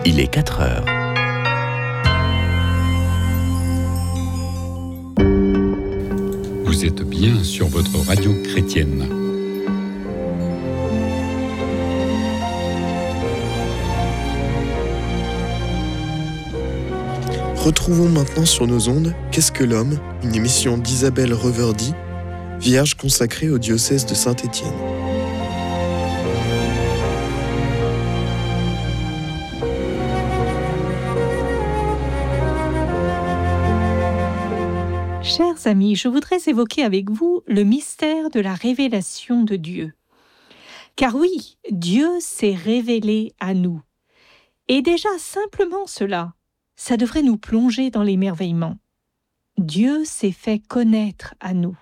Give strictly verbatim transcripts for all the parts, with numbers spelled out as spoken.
Il est quatre heures. Vous êtes bien sur votre radio chrétienne. Retrouvons maintenant sur nos ondes Qu'est-ce que l'homme, une émission d'Isabelle Reverdy, vierge consacrée au diocèse de Saint-Étienne. Chers amis, je voudrais évoquer avec vous le mystère de la révélation de Dieu. Car oui, Dieu s'est révélé à nous. Et déjà, simplement cela, ça devrait nous plonger dans l'émerveillement. Dieu s'est fait connaître à nous.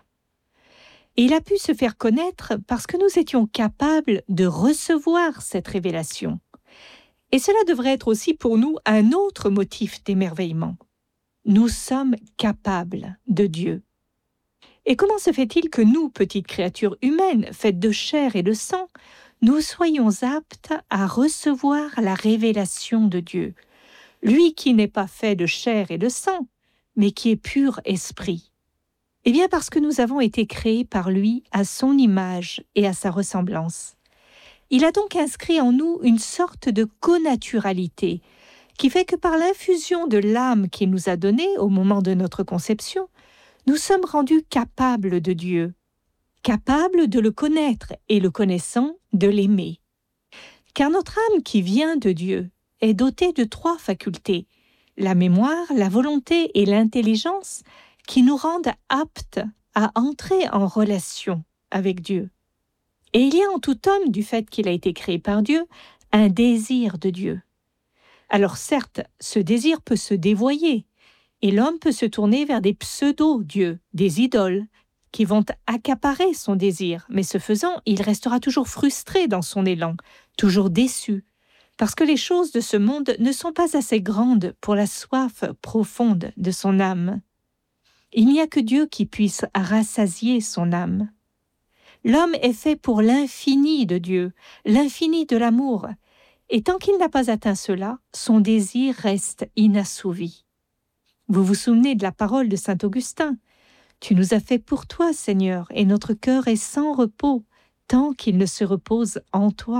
Et il a pu se faire connaître parce que nous étions capables de recevoir cette révélation. Et cela devrait être aussi pour nous un autre motif d'émerveillement. Nous sommes capables de Dieu. Et comment se fait-il que nous, petites créatures humaines, faites de chair et de sang, nous soyons aptes à recevoir la révélation de Dieu, lui qui n'est pas fait de chair et de sang, mais qui est pur esprit? Eh bien parce que nous avons été créés par lui à son image et à sa ressemblance. Il a donc inscrit en nous une sorte de connaturalité, qui fait que par l'infusion de l'âme qu'il nous a donnée au moment de notre conception, nous sommes rendus capables de Dieu, capables de le connaître et le connaissant, de l'aimer. Car notre âme qui vient de Dieu est dotée de trois facultés, la mémoire, la volonté et l'intelligence, qui nous rendent aptes à entrer en relation avec Dieu. Et il y a en tout homme, du fait qu'il a été créé par Dieu, un désir de Dieu. Alors certes, ce désir peut se dévoyer, et l'homme peut se tourner vers des pseudo-dieux, des idoles, qui vont accaparer son désir, mais ce faisant, il restera toujours frustré dans son élan, toujours déçu, parce que les choses de ce monde ne sont pas assez grandes pour la soif profonde de son âme. Il n'y a que Dieu qui puisse rassasier son âme. L'homme est fait pour l'infini de Dieu, l'infini de l'amour, et tant qu'il n'a pas atteint cela, son désir reste inassouvi. Vous vous souvenez de la parole de saint Augustin. « Tu nous as fait pour toi, Seigneur, et notre cœur est sans repos, tant qu'il ne se repose en toi. »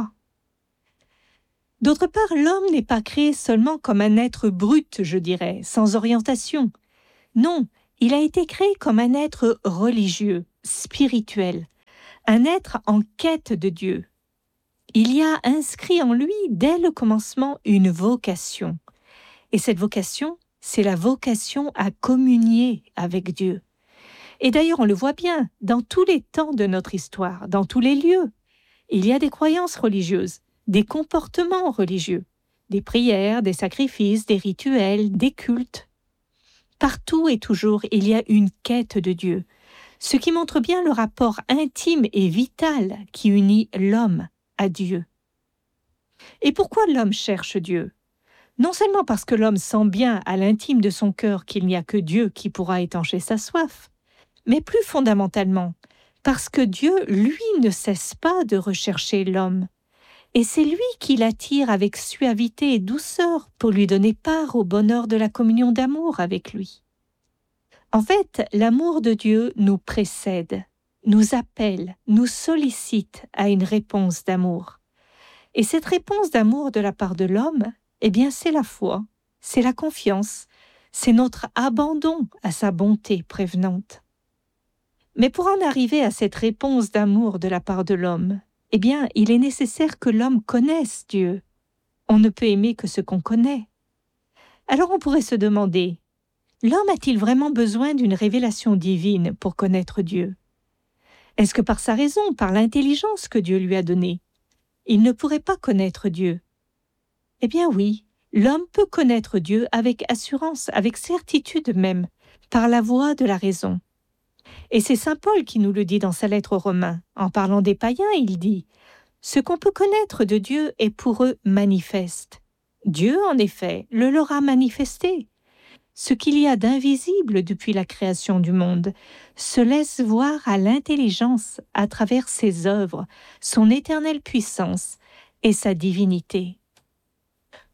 D'autre part, l'homme n'est pas créé seulement comme un être brut, je dirais, sans orientation. Non, il a été créé comme un être religieux, spirituel, un être en quête de Dieu. Il y a inscrit en lui, dès le commencement, une vocation. Et cette vocation, c'est la vocation à communier avec Dieu. Et d'ailleurs, on le voit bien, dans tous les temps de notre histoire, dans tous les lieux, il y a des croyances religieuses, des comportements religieux, des prières, des sacrifices, des rituels, des cultes. Partout et toujours, il y a une quête de Dieu, ce qui montre bien le rapport intime et vital qui unit l'homme à Dieu. Et pourquoi l'homme cherche Dieu? Non seulement parce que l'homme sent bien à l'intime de son cœur qu'il n'y a que Dieu qui pourra étancher sa soif, mais plus fondamentalement, parce que Dieu, lui, ne cesse pas de rechercher l'homme. Et c'est lui qui l'attire avec suavité et douceur pour lui donner part au bonheur de la communion d'amour avec lui. En fait, l'amour de Dieu nous précède, nous appelle, nous sollicite à une réponse d'amour. Et cette réponse d'amour de la part de l'homme, eh bien c'est la foi, c'est la confiance, c'est notre abandon à sa bonté prévenante. Mais pour en arriver à cette réponse d'amour de la part de l'homme, eh bien il est nécessaire que l'homme connaisse Dieu. On ne peut aimer que ce qu'on connaît. Alors on pourrait se demander, l'homme a-t-il vraiment besoin d'une révélation divine pour connaître Dieu ? Est-ce que par sa raison, par l'intelligence que Dieu lui a donnée, il ne pourrait pas connaître Dieu? Eh bien oui, l'homme peut connaître Dieu avec assurance, avec certitude même, par la voie de la raison. Et c'est saint Paul qui nous le dit dans sa lettre aux Romains. En parlant des païens, il dit « Ce qu'on peut connaître de Dieu est pour eux manifeste. Dieu, en effet, le leur a manifesté. Ce qu'il y a d'invisible depuis la création du monde se laisse voir à l'intelligence à travers ses œuvres, son éternelle puissance et sa divinité. »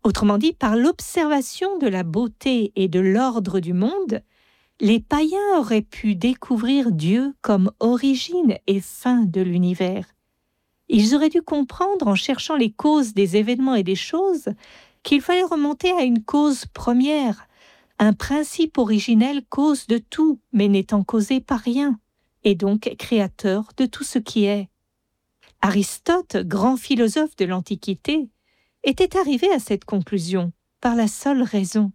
Autrement dit, par l'observation de la beauté et de l'ordre du monde, les païens auraient pu découvrir Dieu comme origine et fin de l'univers. Ils auraient dû comprendre, en cherchant les causes des événements et des choses, qu'il fallait remonter à une cause première, un principe originel cause de tout, mais n'étant causé par rien, et donc créateur de tout ce qui est. Aristote, grand philosophe de l'Antiquité, était arrivé à cette conclusion par la seule raison.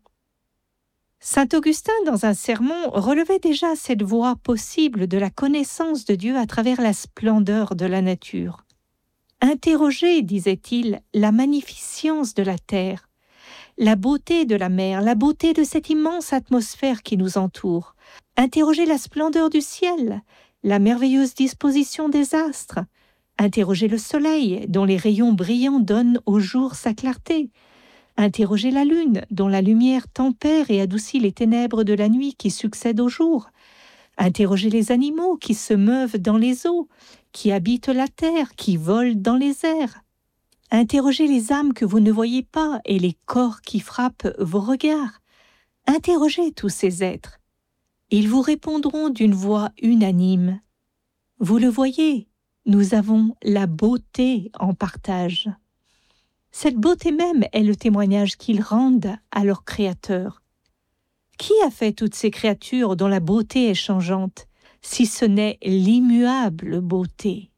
Saint Augustin, dans un sermon, relevait déjà cette voie possible de la connaissance de Dieu à travers la splendeur de la nature. Interrogez, disait-il, la magnificence de la terre, la beauté de la mer, la beauté de cette immense atmosphère qui nous entoure. Interrogez la splendeur du ciel, la merveilleuse disposition des astres. Interrogez le soleil, dont les rayons brillants donnent au jour sa clarté. Interrogez la lune, dont la lumière tempère et adoucit les ténèbres de la nuit qui succèdent au jour. Interrogez les animaux qui se meuvent dans les eaux, qui habitent la terre, qui volent dans les airs. Interrogez les âmes que vous ne voyez pas et les corps qui frappent vos regards. Interrogez tous ces êtres. Ils vous répondront d'une voix unanime. Vous le voyez, nous avons la beauté en partage. Cette beauté même est le témoignage qu'ils rendent à leur Créateur. Qui a fait toutes ces créatures dont la beauté est changeante, si ce n'est l'immuable beauté?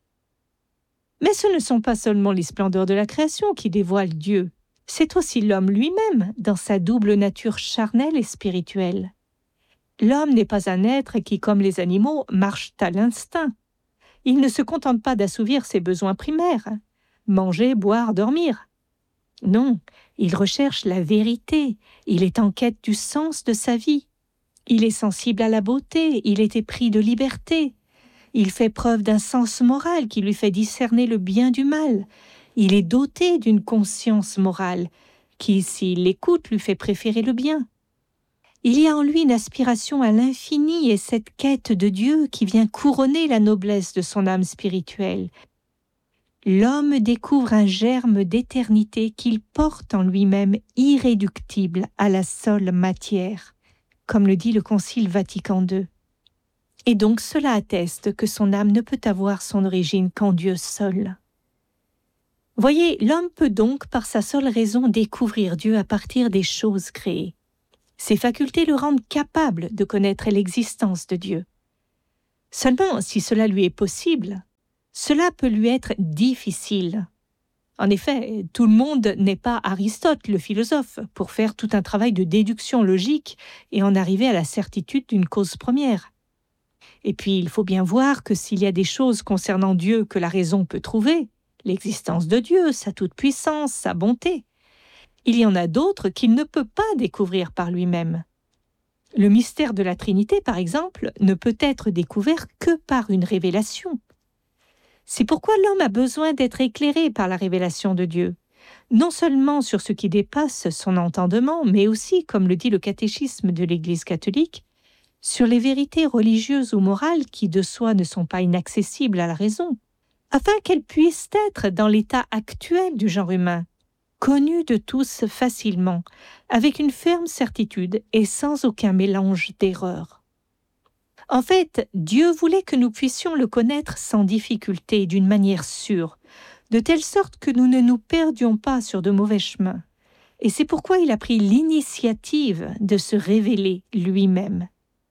Mais ce ne sont pas seulement les splendeurs de la création qui dévoilent Dieu, c'est aussi l'homme lui-même dans sa double nature charnelle et spirituelle. L'homme n'est pas un être qui, comme les animaux, marche à l'instinct. Il ne se contente pas d'assouvir ses besoins primaires, manger, boire, dormir. Non, il recherche la vérité, il est en quête du sens de sa vie. Il est sensible à la beauté, il est épris de liberté. Il fait preuve d'un sens moral qui lui fait discerner le bien du mal. Il est doté d'une conscience morale qui, s'il l'écoute, lui fait préférer le bien. Il y a en lui une aspiration à l'infini et cette quête de Dieu qui vient couronner la noblesse de son âme spirituelle. L'homme découvre un germe d'éternité qu'il porte en lui-même irréductible à la seule matière, comme le dit le Concile Vatican deux. Et donc cela atteste que son âme ne peut avoir son origine qu'en Dieu seul. Voyez, l'homme peut donc par sa seule raison découvrir Dieu à partir des choses créées. Ses facultés le rendent capable de connaître l'existence de Dieu. Seulement, si cela lui est possible, cela peut lui être difficile. En effet, tout le monde n'est pas Aristote, le philosophe, pour faire tout un travail de déduction logique et en arriver à la certitude d'une cause première. Et puis, il faut bien voir que s'il y a des choses concernant Dieu que la raison peut trouver, l'existence de Dieu, sa toute-puissance, sa bonté, il y en a d'autres qu'il ne peut pas découvrir par lui-même. Le mystère de la Trinité, par exemple, ne peut être découvert que par une révélation. C'est pourquoi l'homme a besoin d'être éclairé par la révélation de Dieu, non seulement sur ce qui dépasse son entendement, mais aussi, comme le dit le catéchisme de l'Église catholique, sur les vérités religieuses ou morales qui de soi ne sont pas inaccessibles à la raison, afin qu'elles puissent être dans l'état actuel du genre humain, connues de tous facilement, avec une ferme certitude et sans aucun mélange d'erreurs. En fait, Dieu voulait que nous puissions le connaître sans difficulté, d'une manière sûre, de telle sorte que nous ne nous perdions pas sur de mauvais chemins. Et c'est pourquoi il a pris l'initiative de se révéler lui-même.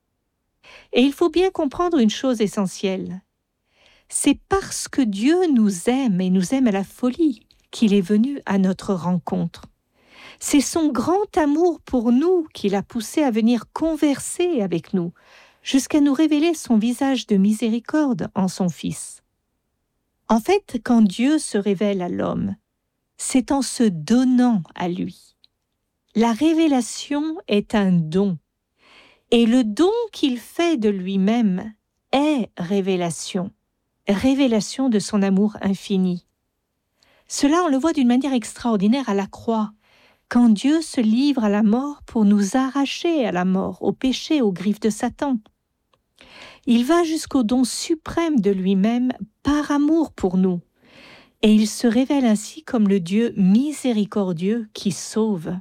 Et il faut bien comprendre une chose essentielle. C'est parce que Dieu nous aime et nous aime à la folie qu'il est venu à notre rencontre. C'est son grand amour pour nous qui l'a poussé à venir converser avec nous, jusqu'à nous révéler son visage de miséricorde en son Fils. En fait, quand Dieu se révèle à l'homme, c'est en se donnant à lui. La révélation est un don, et le don qu'il fait de lui-même est révélation, révélation de son amour infini. Cela, on le voit d'une manière extraordinaire à la croix, quand Dieu se livre à la mort pour nous arracher à la mort, au péché, aux griffes de Satan. Il va jusqu'au don suprême de lui-même par amour pour nous. et il se révèle ainsi comme le Dieu miséricordieux qui sauve.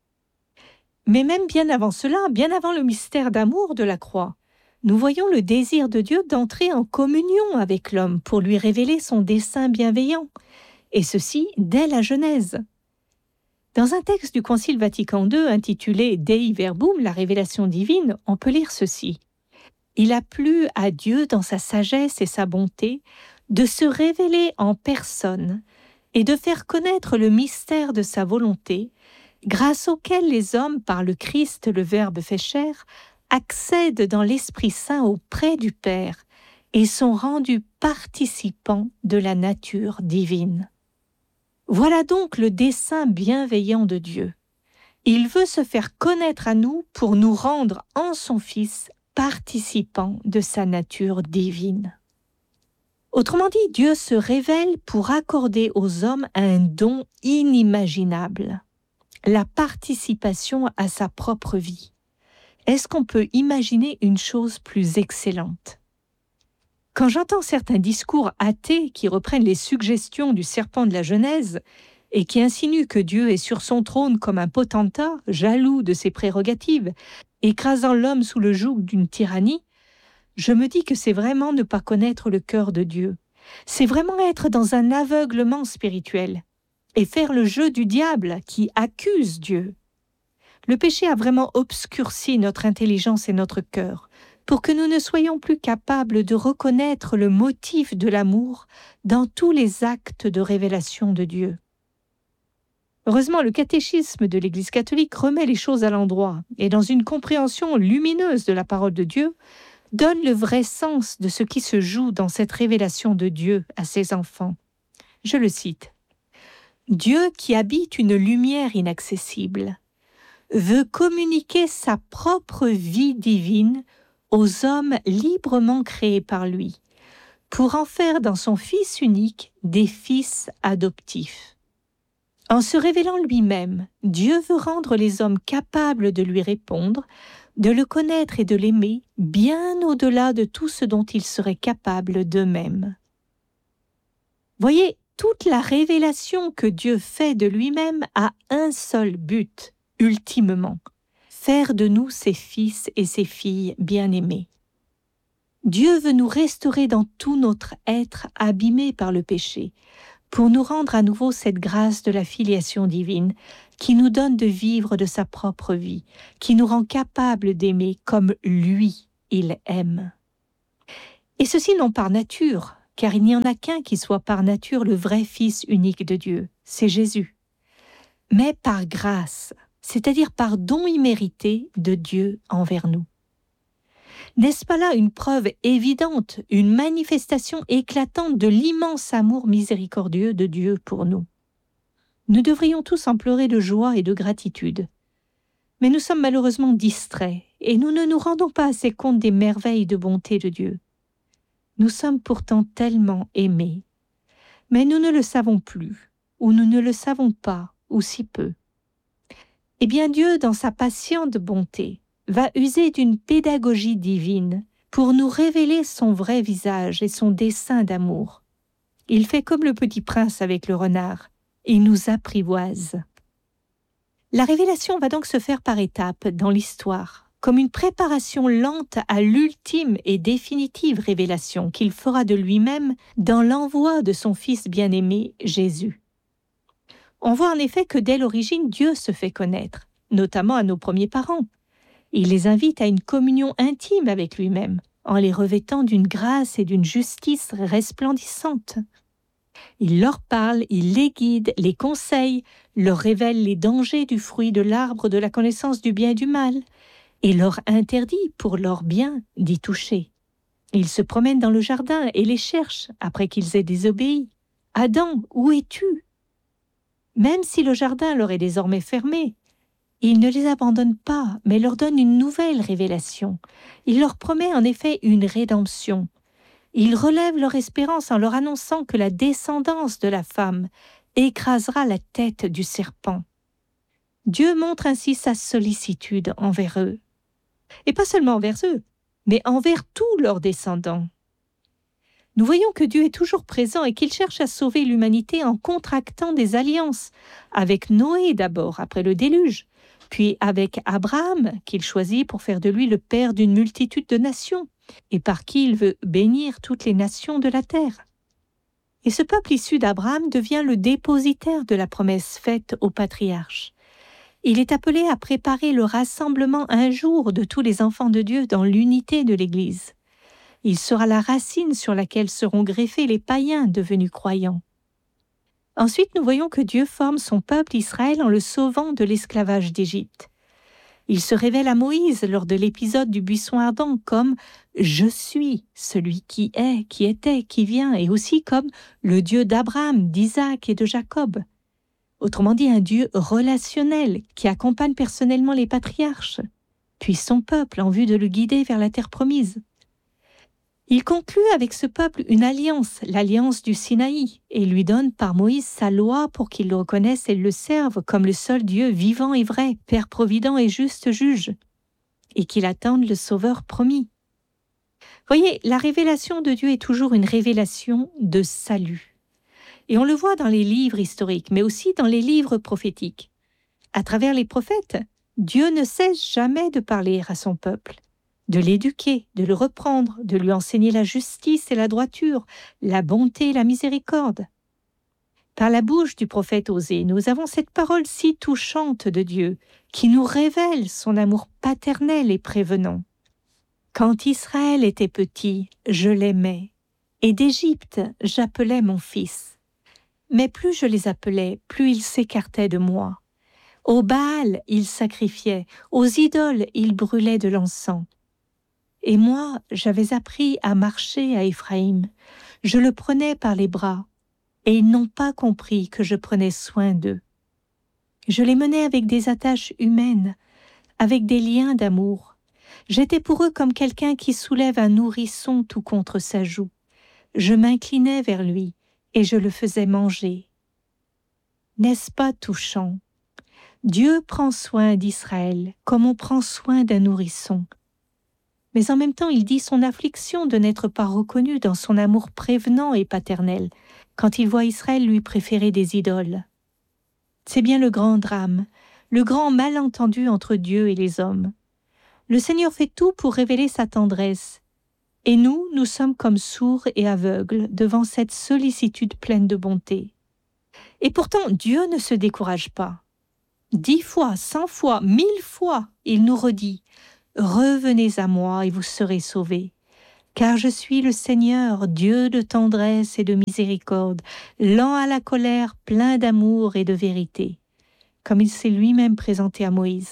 Mais même bien avant cela, bien avant le mystère d'amour de la croix, nous voyons le désir de Dieu d'entrer en communion avec l'homme pour lui révéler son dessein bienveillant, et ceci dès la Genèse. Dans un texte du Concile Vatican deux intitulé Dei Verbum, la révélation divine, on peut lire ceci. Il a plu à Dieu dans sa sagesse et sa bonté de se révéler en personne et de faire connaître le mystère de sa volonté, grâce auquel les hommes, par le Christ, le Verbe fait chair, accèdent dans l'Esprit Saint auprès du Père et sont rendus participants de la nature divine. Voilà donc le dessein bienveillant de Dieu. Il veut se faire connaître à nous pour nous rendre en son Fils participants de sa nature divine. Autrement dit, Dieu se révèle pour accorder aux hommes un don inimaginable, la participation à sa propre vie. Est-ce qu'on peut imaginer une chose plus excellente ? Quand j'entends certains discours athées qui reprennent les suggestions du serpent de la Genèse et qui insinuent que Dieu est sur son trône comme un potentat, jaloux de ses prérogatives, écrasant l'homme sous le joug d'une tyrannie, je me dis que c'est vraiment ne pas connaître le cœur de Dieu. C'est vraiment être dans un aveuglement spirituel et faire le jeu du diable qui accuse Dieu. Le péché a vraiment obscurci notre intelligence et notre cœur pour que nous ne soyons plus capables de reconnaître le motif de l'amour dans tous les actes de révélation de Dieu. Heureusement, le catéchisme de l'Église catholique remet les choses à l'endroit et, dans une compréhension lumineuse de la parole de Dieu, donne le vrai sens de ce qui se joue dans cette révélation de Dieu à ses enfants. Je le cite. « Dieu qui habite une lumière inaccessible veut communiquer sa propre vie divine aux hommes librement créés par lui, pour en faire dans son Fils unique des fils adoptifs. En se révélant lui-même, Dieu veut rendre les hommes capables de lui répondre, de le connaître et de l'aimer bien au-delà de tout ce dont ils seraient capables d'eux-mêmes. » Voyez, toute la révélation que Dieu fait de lui-même a un seul but, ultimement, faire de nous ses fils et ses filles bien-aimés. Dieu veut nous restaurer dans tout notre être abîmé par le péché, pour nous rendre à nouveau cette grâce de la filiation divine qui nous donne de vivre de sa propre vie, qui nous rend capables d'aimer comme lui, il aime. Et ceci non par nature, car il n'y en a qu'un qui soit par nature le vrai Fils unique de Dieu, c'est Jésus, mais par grâce, c'est-à-dire par don immérité de Dieu envers nous. N'est-ce pas là une preuve évidente, une manifestation éclatante de l'immense amour miséricordieux de Dieu pour nous ? Nous devrions tous en pleurer de joie et de gratitude. Mais nous sommes malheureusement distraits et nous ne nous rendons pas assez compte des merveilles de bonté de Dieu. Nous sommes pourtant tellement aimés, mais nous ne le savons plus, ou nous ne le savons pas, ou si peu. Eh bien Dieu, dans sa patiente bonté, va user d'une pédagogie divine pour nous révéler son vrai visage et son dessein d'amour. Il fait comme le petit prince avec le renard, il nous apprivoise. La révélation va donc se faire par étapes dans l'histoire, comme une préparation lente à l'ultime et définitive révélation qu'il fera de lui-même dans l'envoi de son Fils bien-aimé, Jésus. On voit en effet que dès l'origine, Dieu se fait connaître, notamment à nos premiers parents. Il les invite à une communion intime avec lui-même, en les revêtant d'une grâce et d'une justice resplendissantes. Il leur parle, il les guide, les conseille, leur révèle les dangers du fruit de l'arbre de la connaissance du bien et du mal, et leur interdit pour leur bien d'y toucher. Il se promène dans le jardin et les cherche après qu'ils aient désobéi. « Adam, où es-tu » Même si le jardin leur est désormais fermé, il ne les abandonne pas, mais leur donne une nouvelle révélation. Il leur promet en effet une rédemption. Il relève leur espérance en leur annonçant que la descendance de la femme écrasera la tête du serpent. Dieu montre ainsi sa sollicitude envers eux. Et pas seulement envers eux, mais envers tous leurs descendants. Nous voyons que Dieu est toujours présent et qu'il cherche à sauver l'humanité en contractant des alliances, avec Noé d'abord, après le déluge, puis avec Abraham, qu'il choisit pour faire de lui le père d'une multitude de nations, et par qui il veut bénir toutes les nations de la terre. Et ce peuple issu d'Abraham devient le dépositaire de la promesse faite aux patriarches. Il est appelé à préparer le rassemblement un jour de tous les enfants de Dieu dans l'unité de l'Église. Il sera la racine sur laquelle seront greffés les païens devenus croyants. Ensuite, nous voyons que Dieu forme son peuple Israël en le sauvant de l'esclavage d'Égypte. Il se révèle à Moïse lors de l'épisode du buisson ardent comme « Je suis celui qui est, qui était, qui vient » et aussi comme le Dieu d'Abraham, d'Isaac et de Jacob. Autrement dit, un Dieu relationnel qui accompagne personnellement les patriarches, puis son peuple en vue de le guider vers la terre promise. Il conclut avec ce peuple une alliance, l'alliance du Sinaï, et lui donne par Moïse sa loi pour qu'il le reconnaisse et le serve comme le seul Dieu vivant et vrai, Père provident et juste juge, et qu'il attende le Sauveur promis. Voyez, la révélation de Dieu est toujours une révélation de salut. Et on le voit dans les livres historiques, mais aussi dans les livres prophétiques. À travers les prophètes, Dieu ne cesse jamais de parler à son peuple, de l'éduquer, de le reprendre, de lui enseigner la justice et la droiture, la bonté et la miséricorde. Par la bouche du prophète Osée, nous avons cette parole si touchante de Dieu, qui nous révèle son amour paternel et prévenant. « Quand Israël était petit, je l'aimais, et d'Égypte, j'appelais mon fils. Mais plus je les appelais, plus ils s'écartaient de moi. Au Baal, ils sacrifiaient, aux idoles, ils brûlaient de l'encens. Et moi, j'avais appris à marcher à Éphraïm. Je le prenais par les bras, et ils n'ont pas compris que je prenais soin d'eux. Je les menais avec des attaches humaines, avec des liens d'amour. J'étais pour eux comme quelqu'un qui soulève un nourrisson tout contre sa joue. Je m'inclinais vers lui, et je le faisais manger. N'est-ce pas touchant? Dieu prend soin d'Israël, comme on prend soin d'un nourrisson. Mais en même temps, il dit son affliction de n'être pas reconnu dans son amour prévenant et paternel, quand il voit Israël lui préférer des idoles. C'est bien le grand drame, le grand malentendu entre Dieu et les hommes. Le Seigneur fait tout pour révéler sa tendresse, et nous, nous sommes comme sourds et aveugles devant cette sollicitude pleine de bonté. Et pourtant, Dieu ne se décourage pas. Dix fois, cent fois, mille fois, il nous redit « Revenez à moi et vous serez sauvés, car je suis le Seigneur, Dieu de tendresse et de miséricorde, lent à la colère, plein d'amour et de vérité, comme il s'est lui-même présenté à Moïse. »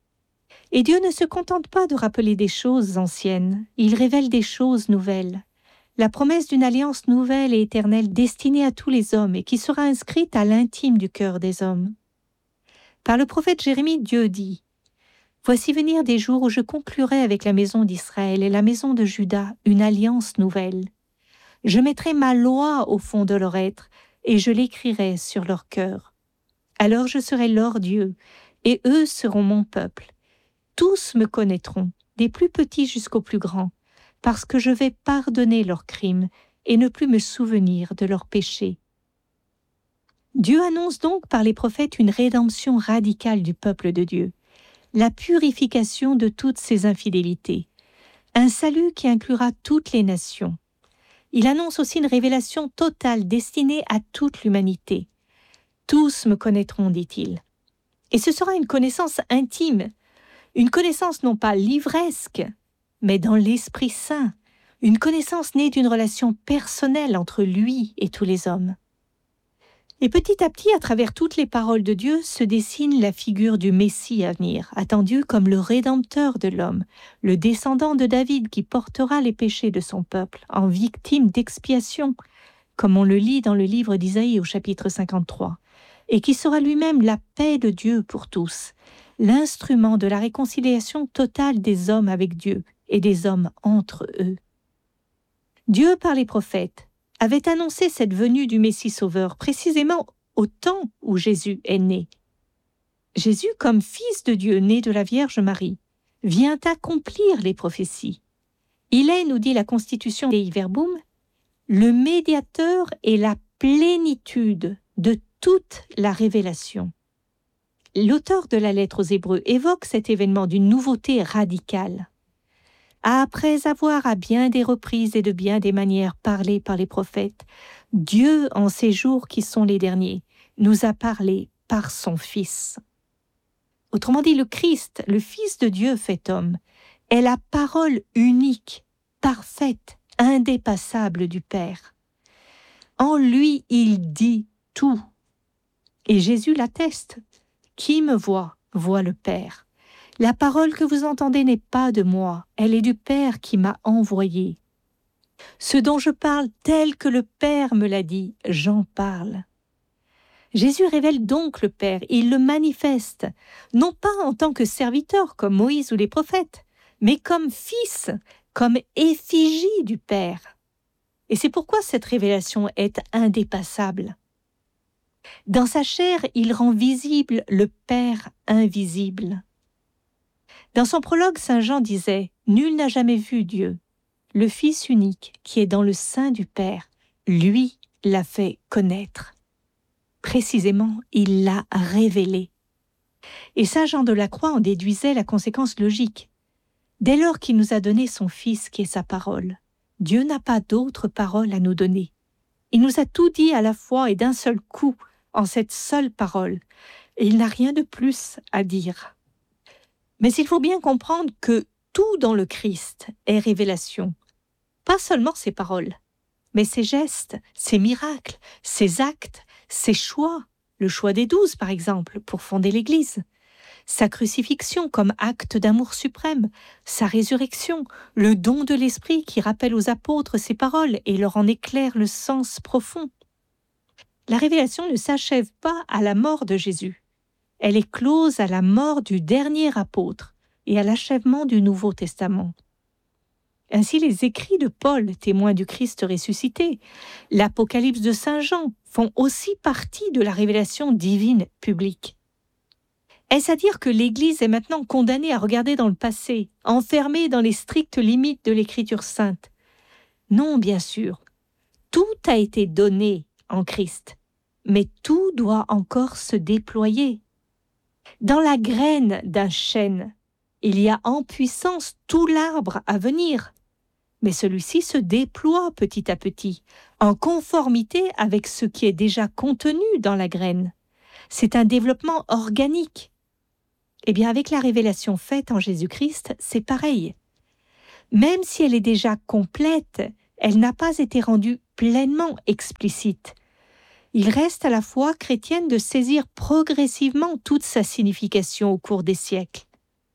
Et Dieu ne se contente pas de rappeler des choses anciennes, il révèle des choses nouvelles. La promesse d'une alliance nouvelle et éternelle destinée à tous les hommes et qui sera inscrite à l'intime du cœur des hommes. Par le prophète Jérémie, Dieu dit « Voici venir des jours où je conclurai avec la maison d'Israël et la maison de Juda une alliance nouvelle. Je mettrai ma loi au fond de leur être et je l'écrirai sur leur cœur. Alors je serai leur Dieu et eux seront mon peuple. Tous me connaîtront, des plus petits jusqu'aux plus grands, parce que je vais pardonner leurs crimes et ne plus me souvenir de leurs péchés. » Dieu annonce donc par les prophètes une rédemption radicale du peuple de Dieu, la purification de toutes ses infidélités, un salut qui inclura toutes les nations. Il annonce aussi une révélation totale destinée à toute l'humanité. « Tous me connaîtront », dit-il. Et ce sera une connaissance intime, une connaissance non pas livresque, mais dans l'Esprit Saint, une connaissance née d'une relation personnelle entre lui et tous les hommes. Et petit à petit, à travers toutes les paroles de Dieu, se dessine la figure du Messie à venir, attendu comme le Rédempteur de l'homme, le descendant de David qui portera les péchés de son peuple en victime d'expiation, comme on le lit dans le livre d'Isaïe au chapitre cinquante-trois, et qui sera lui-même la paix de Dieu pour tous, l'instrument de la réconciliation totale des hommes avec Dieu et des hommes entre eux. Dieu, par les prophètes, avait annoncé cette venue du Messie Sauveur précisément au temps où Jésus est né. Jésus, comme fils de Dieu né de la Vierge Marie, vient accomplir les prophéties. Il est, nous dit la Constitution Dei Verbum, Le médiateur est la plénitude de toute la révélation. L'auteur de la lettre aux Hébreux évoque cet événement d'une nouveauté radicale. Après avoir à bien des reprises et de bien des manières parlé par les prophètes, Dieu, en ces jours qui sont les derniers, nous a parlé par son Fils. Autrement dit, le Christ, le Fils de Dieu fait homme, est la parole unique, parfaite, indépassable du Père. En lui, il dit tout. Et Jésus l'atteste. Qui me voit, voit le Père. La parole que vous entendez n'est pas de moi, elle est du Père qui m'a envoyé. Ce dont je parle tel que le Père me l'a dit, j'en parle. Jésus révèle donc le Père, il le manifeste, non pas en tant que serviteur comme Moïse ou les prophètes, mais comme fils, comme effigie du Père. Et c'est pourquoi cette révélation est indépassable. Dans sa chair, il rend visible le Père invisible. Dans son prologue, saint Jean disait « Nul n'a jamais vu Dieu. Le Fils unique, qui est dans le sein du Père, lui l'a fait connaître. » Précisément, il l'a révélé. Et saint Jean de la Croix en déduisait la conséquence logique. Dès lors qu'il nous a donné son Fils qui est sa parole, Dieu n'a pas d'autre parole à nous donner. Il nous a tout dit à la fois et d'un seul coup, en cette seule parole, et il n'a rien de plus à dire. Mais il faut bien comprendre que tout dans le Christ est révélation, pas seulement ses paroles, mais ses gestes, ses miracles, ses actes, ses choix, le choix des douze par exemple, pour fonder l'Église, sa crucifixion comme acte d'amour suprême, sa résurrection, le don de l'Esprit qui rappelle aux apôtres ses paroles et leur en éclaire le sens profond. La révélation ne s'achève pas à la mort de Jésus. Elle est close à la mort du dernier apôtre et à l'achèvement du Nouveau Testament. Ainsi, les écrits de Paul, témoin du Christ ressuscité, l'Apocalypse de saint Jean font aussi partie de la révélation divine publique. Est-ce à dire que l'Église est maintenant condamnée à regarder dans le passé, enfermée dans les strictes limites de l'Écriture sainte? Non, bien sûr. Tout a été donné en Christ, mais tout doit encore se déployer. Dans la graine d'un chêne, il y a en puissance tout l'arbre à venir, mais celui-ci se déploie petit à petit, en conformité avec ce qui est déjà contenu dans la graine. C'est un développement organique. Eh bien, avec la révélation faite en Jésus-Christ, c'est pareil. Même si elle est déjà complète, elle n'a pas été rendue pleinement explicite. Il reste à la foi chrétienne de saisir progressivement toute sa signification au cours des siècles.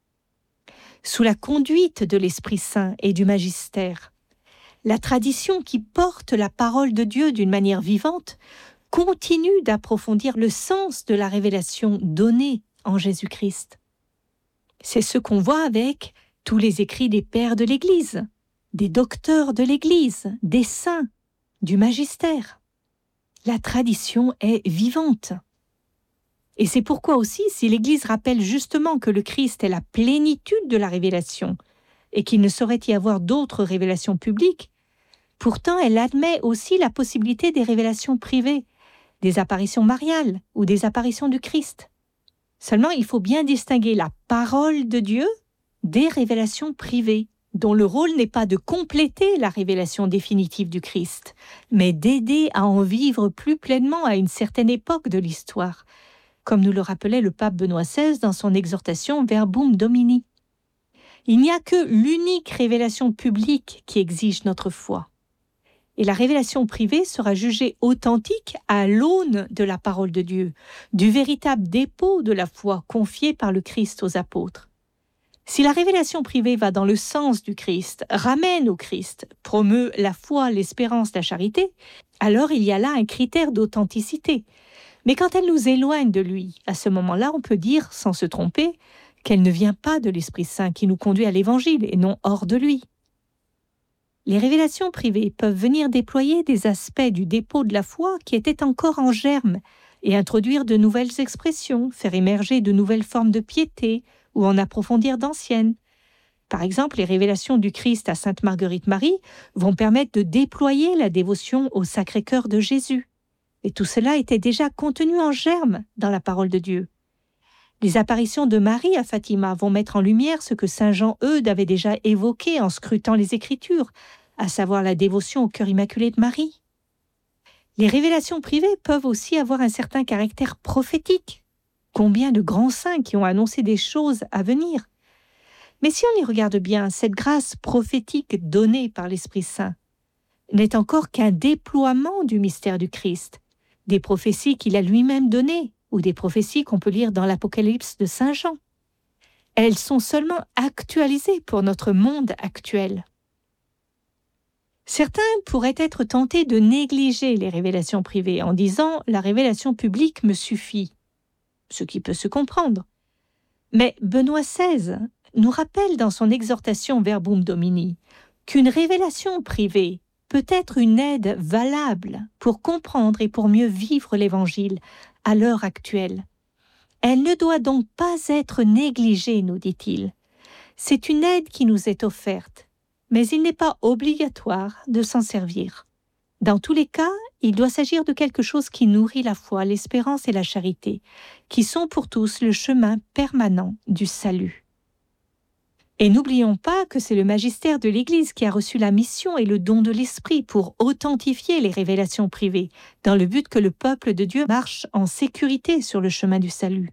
Sous la conduite de l'Esprit Saint et du magistère, la tradition qui porte la parole de Dieu d'une manière vivante continue d'approfondir le sens de la révélation donnée en Jésus-Christ. C'est ce qu'on voit avec tous les écrits des pères de l'Église, des docteurs de l'Église, des saints, du magistère. La tradition est vivante. Et c'est pourquoi aussi, si l'Église rappelle justement que le Christ est la plénitude de la révélation et qu'il ne saurait y avoir d'autres révélations publiques, pourtant elle admet aussi la possibilité des révélations privées, des apparitions mariales ou des apparitions du Christ. Seulement, il faut bien distinguer la parole de Dieu des révélations privées, dont le rôle n'est pas de compléter la révélation définitive du Christ, mais d'aider à en vivre plus pleinement à une certaine époque de l'histoire, comme nous le rappelait le pape Benoît seize dans son exhortation Verbum Domini. Il n'y a que l'unique révélation publique qui exige notre foi. Et la révélation privée sera jugée authentique à l'aune de la parole de Dieu, du véritable dépôt de la foi confiée par le Christ aux apôtres. Si la révélation privée va dans le sens du Christ, ramène au Christ, promeut la foi, l'espérance, la charité, alors il y a là un critère d'authenticité. Mais quand elle nous éloigne de lui, à ce moment-là, on peut dire, sans se tromper, qu'elle ne vient pas de l'Esprit Saint qui nous conduit à l'Évangile et non hors de lui. Les révélations privées peuvent venir déployer des aspects du dépôt de la foi qui étaient encore en germe et introduire de nouvelles expressions, faire émerger de nouvelles formes de piété ou en approfondir d'anciennes. Par exemple, les révélations du Christ à Sainte Marguerite Marie vont permettre de déployer la dévotion au Sacré-Cœur de Jésus. Et tout cela était déjà contenu en germe dans la parole de Dieu. Les apparitions de Marie à Fatima vont mettre en lumière ce que saint Jean Eudes avait déjà évoqué en scrutant les Écritures, à savoir la dévotion au cœur immaculé de Marie. Les révélations privées peuvent aussi avoir un certain caractère prophétique. Combien de grands saints qui ont annoncé des choses à venir. Mais si on y regarde bien, cette grâce prophétique donnée par l'Esprit Saint n'est encore qu'un déploiement du mystère du Christ, des prophéties qu'il a lui-même données, ou des prophéties qu'on peut lire dans l'Apocalypse de saint Jean. Elles sont seulement actualisées pour notre monde actuel. Certains pourraient être tentés de négliger les révélations privées en disant « la révélation publique me suffit », ce qui peut se comprendre. Mais Benoît seize nous rappelle dans son exhortation Verbum Domini qu'une révélation privée peut être une aide valable pour comprendre et pour mieux vivre l'Évangile à l'heure actuelle. Elle ne doit donc pas être négligée, nous dit-il. C'est une aide qui nous est offerte, mais il n'est pas obligatoire de s'en servir. Dans tous les cas, il doit s'agir de quelque chose qui nourrit la foi, l'espérance et la charité, qui sont pour tous le chemin permanent du salut. Et n'oublions pas que c'est le magistère de l'Église qui a reçu la mission et le don de l'Esprit pour authentifier les révélations privées, dans le but que le peuple de Dieu marche en sécurité sur le chemin du salut.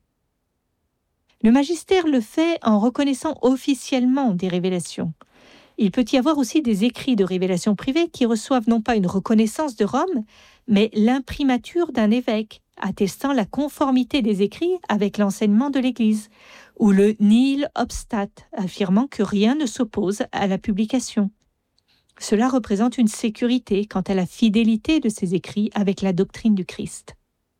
Le magistère le fait en reconnaissant officiellement des révélations. Il peut y avoir aussi des écrits de révélations privées qui reçoivent non pas une reconnaissance de Rome, mais l'imprimature d'un évêque, attestant la conformité des écrits avec l'enseignement de l'Église, ou le nihil obstat, affirmant que rien ne s'oppose à la publication. Cela représente une sécurité quant à la fidélité de ces écrits avec la doctrine du Christ.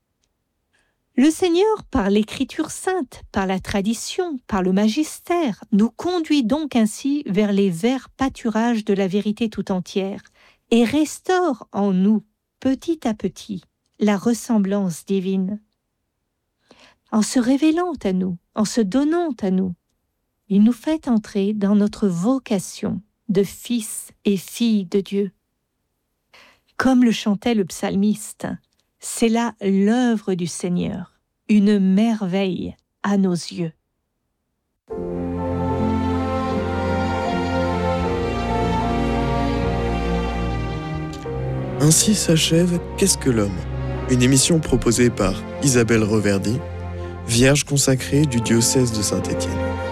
Le Seigneur, par l'Écriture sainte, par la tradition, par le magistère, nous conduit donc ainsi vers les verts pâturages de la vérité tout entière et restaure en nous, petit à petit, la ressemblance divine. En se révélant à nous, en se donnant à nous, il nous fait entrer dans notre vocation de fils et filles de Dieu. Comme le chantait le psalmiste, c'est là l'œuvre du Seigneur, une merveille à nos yeux. Ainsi s'achève Qu'est-ce que l'homme ? Une émission proposée par Isabelle Reverdy, vierge consacrée du diocèse de Saint-Étienne.